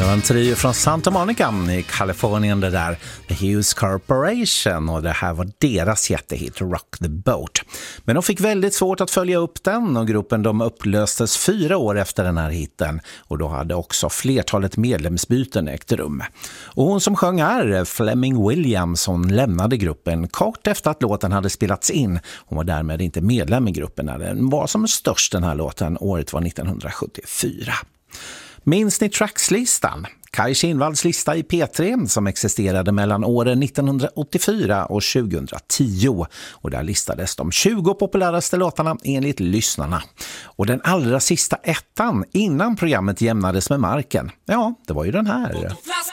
var en trio från Santa Monica i Kalifornien, det där The Hughes Corporation, och det här var deras jättehit Rock the Boat. Men de fick väldigt svårt att följa upp den, och gruppen de upplöstes 4 år efter den här hitten, och då hade också flertalet medlemsbyten ägt rum. Och hon som sjöng är Fleming Williams, hon lämnade gruppen kort efter att låten hade spelats in. Hon var därmed inte medlem i gruppen när den var som störst, den här låten. Året var 1974. Minns ni Trackslistan? Kaj Kinnvalls lista i P3 som existerade mellan åren 1984 och 2010. Och där listades de 20 populäraste låtarna enligt lyssnarna. Och den allra sista ettan innan programmet jämnades med marken, ja, det var ju den här.